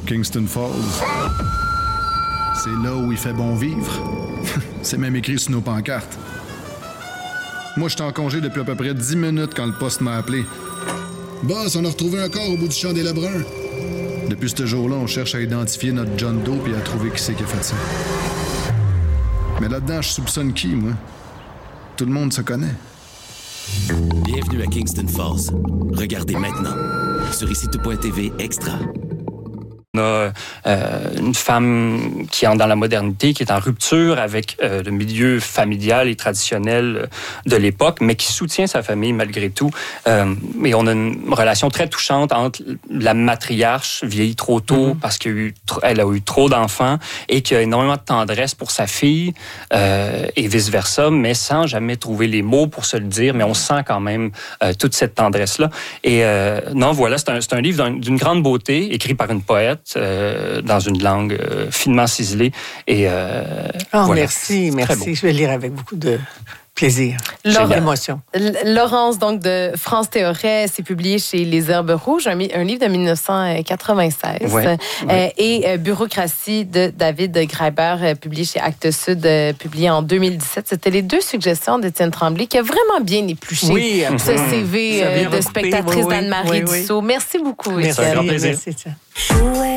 Kingston Falls. C'est là où il fait bon vivre. C'est même écrit sur nos pancartes. Moi, j'étais en congé depuis à peu près 10 minutes quand le poste m'a appelé. Boss, on a retrouvé un corps au bout du champ des Lebrun. Depuis ce jour-là, on cherche à identifier notre John Doe et à trouver qui c'est qui a fait ça. Mais là-dedans, je soupçonne qui, moi? Tout le monde se connaît. Bienvenue à Kingston Falls. Regardez maintenant sur ICTV Extra. On a une femme qui entre dans la modernité, qui est en rupture avec le milieu familial et traditionnel de l'époque, mais qui soutient sa famille malgré tout. Et on a une relation très touchante entre la matriarche, vieillie trop tôt parce qu'elle a eu trop d'enfants, et qui a énormément de tendresse pour sa fille, et vice-versa, mais sans jamais trouver les mots pour se le dire, mais on sent quand même toute cette tendresse-là. Et non, voilà, c'est un livre d'une grande beauté, écrit par une poète, dans une langue finement ciselée. Et, voilà. Merci. Je vais lire avec beaucoup de plaisir. J'ai l'émotion. Laurence, donc, de France Théoret, c'est publié chez Les Herbes Rouges, un livre de 1996. Ouais. Et Bureaucratie de David Graeber, publié chez Actes Sud, publié en 2017. C'était les deux suggestions d'Étienne Tremblay, qui a vraiment bien épluché ce CV de spectatrice d'Anne-Marie Dussault. Merci beaucoup, Étienne. Merci. Merci.